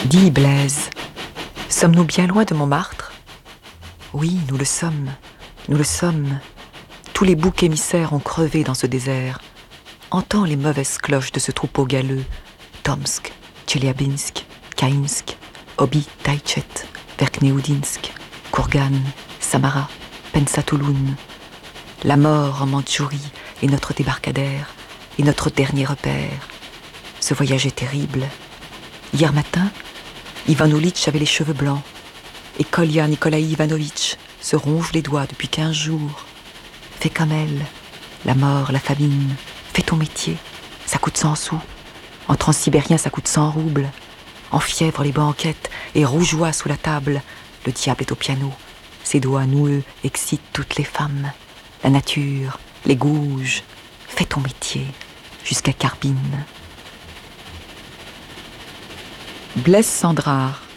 Dis, Blaise, sommes-nous bien loin de Montmartre ? Oui, nous le sommes, nous le sommes. Tous les boucs émissaires ont crevé dans ce désert. Entends les mauvaises cloches de ce troupeau galeux. Tomsk, Tcheliabinsk, Kainsk, Obi, Taïchet, Verkneoudinsk, Kourgan, Samara, Pensatouloun. La mort en Mandchourie est notre débarcadère et notre dernier repère. Ce voyage est terrible. Hier matin, Ivan Oulitch avait les cheveux blancs et Kolya Nikolaï Ivanovitch se ronge les doigts depuis 15 jours. Fais comme elle, la mort, la famine, fais ton métier, ça coûte 100 sous. En transsibérien, ça coûte 100 roubles. En fièvre, les banquettes et rougeois sous la table. Le diable est au piano. Ses doigts noueux excitent toutes les femmes. La nature, les gouges. Fais ton métier, jusqu'à Carbine. Blaise Sandrard.